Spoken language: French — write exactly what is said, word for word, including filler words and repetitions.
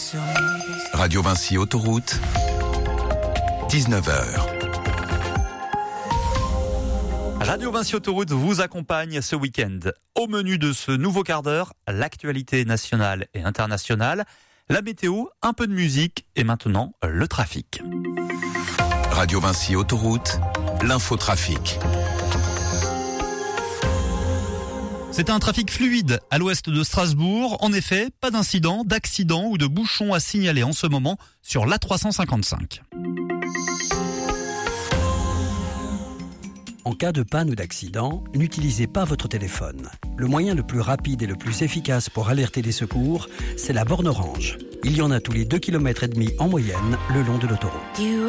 Radio Vinci Autoroute, dix-neuf heures. Radio Vinci Autoroute vous accompagne ce week-end. Au menu de ce nouveau quart d'heure, l'actualité nationale et internationale, la météo, un peu de musique et maintenant le trafic. Radio Vinci Autoroute, l'infotrafic. C'est un trafic fluide à l'ouest de Strasbourg. En effet, pas d'incident, d'accident ou de bouchon à signaler en ce moment sur l'A trois cent cinquante-cinq. En cas de panne ou d'accident, n'utilisez pas votre téléphone. Le moyen le plus rapide et le plus efficace pour alerter les secours, c'est la borne orange. Il y en a tous les deux kilomètres et demi en moyenne le long de l'autoroute.